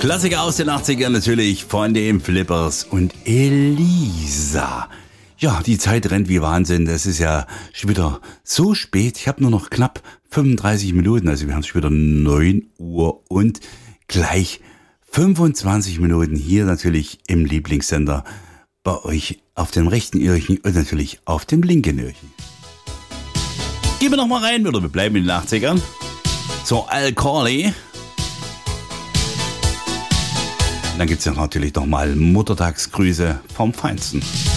Klassiker aus den 80ern natürlich von den Flippers und Elisa. Ja, die Zeit rennt wie Wahnsinn. Das ist ja schon wieder so spät. Ich habe nur noch knapp 35 Minuten. Also wir haben schon wieder 9 Uhr und gleich 25 Minuten hier natürlich im Lieblingssender bei euch auf dem rechten Öhrchen und natürlich auf dem linken Öhrchen. Gehen wir noch mal rein, oder wir bleiben in den 80ern. So, Al Corley. Und dann gibt's ja natürlich noch mal Muttertagsgrüße vom Feinsten.